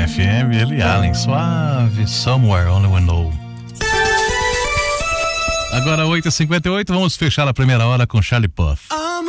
FM, ele Allen, suave, Somewhere Only We Know. Agora 8h58, vamos fechar a primeira hora com Charlie Puth.